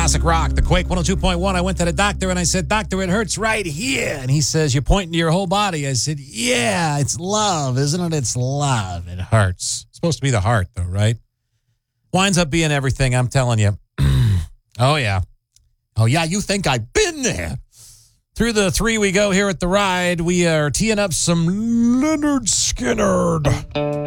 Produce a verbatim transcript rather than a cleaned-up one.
Classic rock, the Quake one oh two point one. I went to the doctor and I said, "Doctor, it hurts right here." And he says, "You're pointing to your whole body." I said, "Yeah, it's love, isn't it? It's love. It hurts." It's supposed to be the heart, though, right? Winds up being everything, I'm telling you. Oh, yeah. Oh, yeah, you think I've been there. Through the three we go here at the ride, we are teeing up some Leonard Skinner.